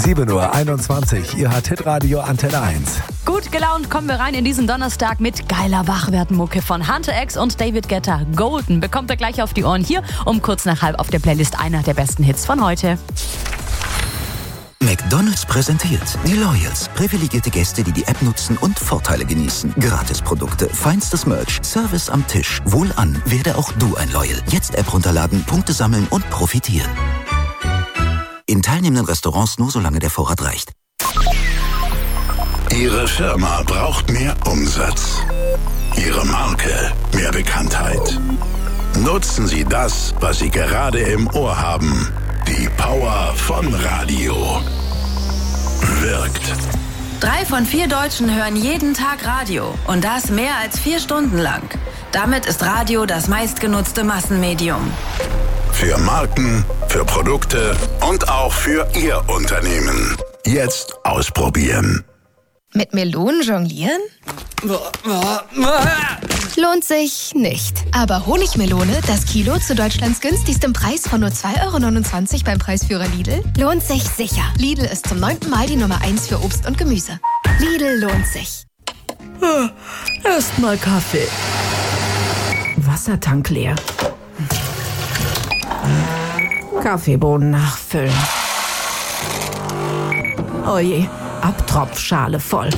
7:21 Uhr, ihr hört Hitradio Antenne 1. Gut gelaunt kommen wir rein in diesen Donnerstag mit geiler Wachwerdenmucke von Hunter X und David Guetta. Golden bekommt er gleich auf die Ohren hier um kurz nach halb auf der Playlist einer der besten Hits von heute. McDonald's präsentiert die Loyals. Privilegierte Gäste, die die App nutzen und Vorteile genießen. Gratisprodukte, feinstes Merch, Service am Tisch. Wohlan, werde auch du ein Loyal. Jetzt App runterladen, Punkte sammeln und profitieren. In teilnehmenden Restaurants nur solange der Vorrat reicht. Ihre Firma braucht mehr Umsatz. Ihre Marke mehr Bekanntheit. Nutzen Sie das, was Sie gerade im Ohr haben. Die Power von Radio. Wirkt. 3 von 4 Deutschen hören jeden Tag Radio. Und das mehr als 4 Stunden lang. Damit ist Radio das meistgenutzte Massenmedium. Für Marken, für Produkte und auch für Ihr Unternehmen. Jetzt ausprobieren. Mit Melonen jonglieren? Lohnt sich nicht. Aber Honigmelone, das Kilo zu Deutschlands günstigstem Preis von nur 2,29 € beim Preisführer Lidl, lohnt sich sicher. Lidl ist zum 9. Mal die Nummer 1 für Obst und Gemüse. Lidl lohnt sich. Erstmal Kaffee. Wassertank leer. Kaffeebohnen nachfüllen. Oh je, Abtropfschale voll.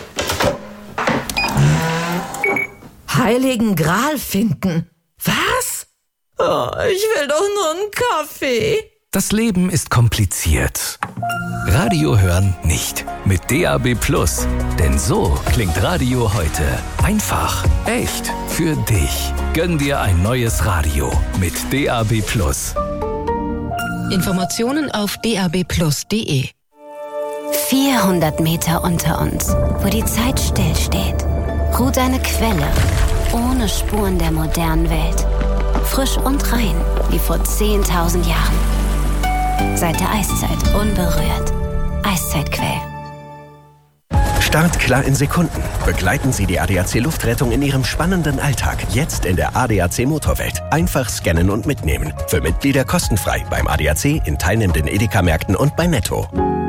Heiligen Gral finden. Was? Oh, ich will doch nur einen Kaffee. Das Leben ist kompliziert. Radio hören nicht. Mit DAB+. Denn so klingt Radio heute. Einfach, echt, für dich. Gönn dir ein neues Radio mit DAB+. Informationen auf dabplus.de. 400 Meter unter uns, wo die Zeit stillsteht, ruht eine Quelle, ohne Spuren der modernen Welt. Frisch und rein, wie vor 10.000 Jahren. Seit der Eiszeit unberührt. Eiszeitquell. Startklar in Sekunden. Begleiten Sie die ADAC Luftrettung in Ihrem spannenden Alltag. Jetzt in der ADAC Motorwelt. Einfach scannen und mitnehmen. Für Mitglieder kostenfrei beim ADAC, in teilnehmenden Edeka-Märkten und bei Netto.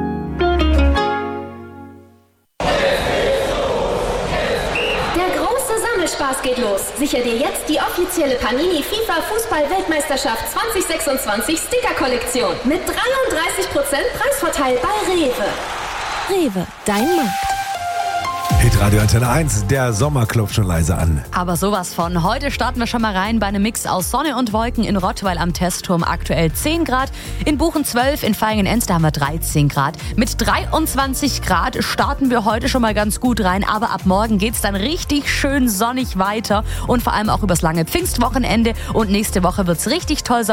Spaß geht los. Sicher dir jetzt die offizielle Panini FIFA Fußball-Weltmeisterschaft 2026 Sticker-Kollektion mit 33% Preisvorteil bei Rewe. Rewe, dein Markt. Hitradio Antenne 1, der Sommer klopft schon leise an. Aber sowas von. Heute starten wir schon mal rein bei einem Mix aus Sonne und Wolken. In Rottweil am Testturm aktuell 10 Grad, in Buchen 12, in Vaihingen-Enz haben wir 13 Grad. Mit 23 Grad starten wir heute schon mal ganz gut rein, aber ab morgen geht's dann richtig schön sonnig weiter und vor allem auch übers lange Pfingstwochenende und nächste Woche wird's richtig toll.